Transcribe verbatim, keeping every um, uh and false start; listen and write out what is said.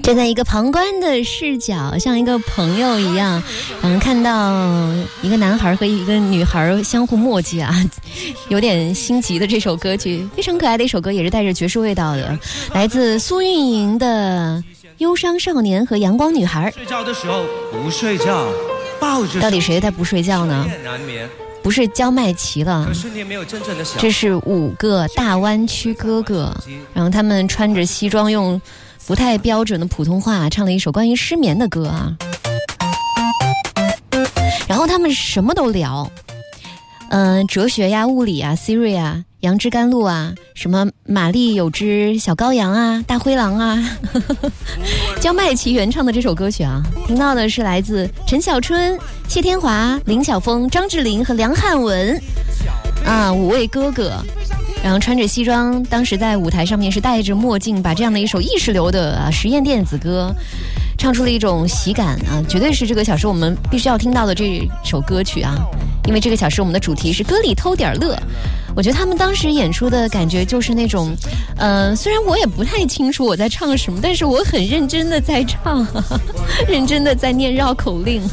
站在一个旁观的视角，像一个朋友一样，嗯，看到一个男孩和一个女孩相互默契啊，有点心急的这首歌曲，非常可爱的一首歌，也是带着爵士味道的，来自苏运莹的《忧伤少年和阳光女孩》。 睡觉的时候不睡觉，抱着。 到底谁在不睡觉呢？不是焦麦琪了，这是五个大湾区哥哥，然后他们穿着西装，用不太标准的普通话唱了一首关于失眠的歌啊。然后他们什么都聊，嗯、呃，哲学呀、物理啊、Siri 啊、杨枝甘露啊，什么玛丽有只小羔羊啊、大灰狼啊。焦麦琪原唱的这首歌曲啊，听到的是来自陈小春、谢天华、林晓峰、张智霖和梁汉文啊五位哥哥，然后穿着西装，当时在舞台上面是戴着墨镜，把这样的一首意识流的啊实验电子歌唱出了一种喜感啊，绝对是这个小时我们必须要听到的这首歌曲啊，因为这个小时我们的主题是歌里偷点乐。我觉得他们当时演出的感觉就是那种，呃，虽然我也不太清楚我在唱什么，但是我很认真的在唱，认真的在念绕口令。